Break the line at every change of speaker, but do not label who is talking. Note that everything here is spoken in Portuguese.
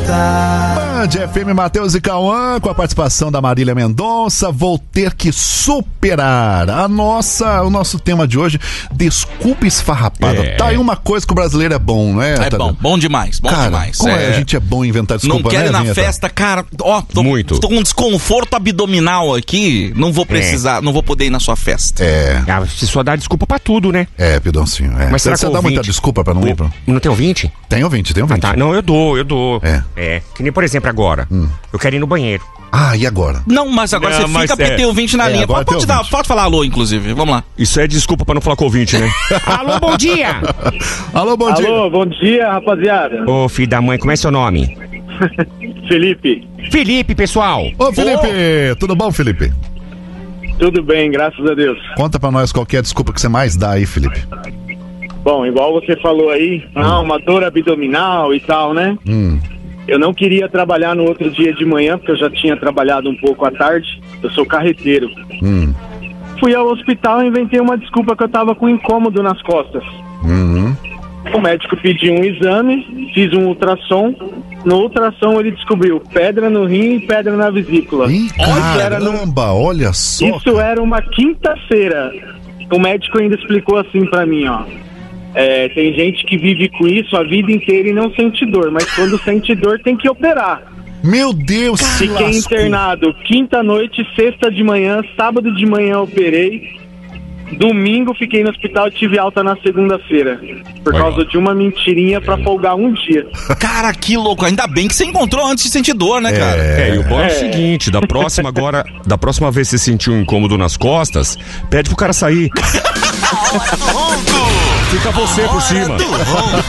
Band FM, Matheus e Cauã, com a participação da Marília Mendonça. Vou ter que superar o nosso tema de hoje, desculpa esfarrapada. Tá aí uma coisa que o brasileiro é bom, não é?
É bom demais,
cara,
demais.
Como a gente é bom em inventar desculpa,
não quero ir na
vinheta?
festa, cara, tô com um desconforto abdominal aqui, não vou precisar, não vou poder ir na sua festa.
Você só dá desculpa pra tudo, né?
Pidoncinho,
Mas será
você
que
dá muita desculpa pra não ir?
Não tem ouvinte?
Tem ouvinte.
Ah, tá. Não, eu dou. Que nem, por exemplo, agora. Eu quero ir no banheiro.
E agora?
Não, mas agora você fica porque tem ouvinte na linha. Pode falar alô, inclusive. Vamos lá.
Isso é desculpa pra não falar com o ouvinte, né? Alô, bom dia!
Alô, bom dia!
Alô, bom dia, rapaziada.
Ô, filho da mãe, como é seu nome?
Felipe.
Felipe, pessoal!
Ô, Felipe! Tudo bom, Felipe?
Tudo bem, graças a Deus.
Conta pra nós qual que é a desculpa que você mais dá aí, Felipe.
Bom, igual você falou aí, uma dor abdominal e tal, né? Eu não queria trabalhar no outro dia de manhã, porque eu já tinha trabalhado um pouco à tarde. Eu sou carreteiro. Fui ao hospital e inventei uma desculpa que eu tava com incômodo nas costas. O médico pediu um exame, fiz um ultrassom. No ultrassom ele descobriu pedra no rim e pedra na vesícula.
Caramba, olha só.
Isso era uma quinta-feira. O médico ainda explicou assim pra mim, ó. Tem gente que vive com isso a vida inteira e não sente dor, mas quando sente dor tem que operar.
Meu Deus,
fiquei internado quinta noite, sexta de manhã, sábado de manhã operei, domingo fiquei no hospital e tive alta na segunda-feira, por causa de uma mentirinha pra folgar um dia.
Cara, que louco, ainda bem que você encontrou antes de sentir dor, né, cara?
E o bom é o seguinte, da próxima vez que você sentir um incômodo nas costas, pede pro cara sair. Fica você por cima.